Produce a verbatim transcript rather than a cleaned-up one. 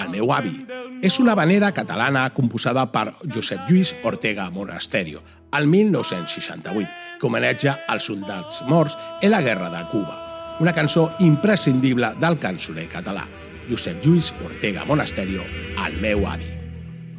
al meu avi. És una havanera catalana composada per Josep Lluís Ortega Monasterio al mil nou-cents seixanta-vuit, que homenatja als soldats morts en la Guerra de Cuba. Una cançó imprescindible del cançoner català. Josep Lluís Ortega Monasterio, al meu avi.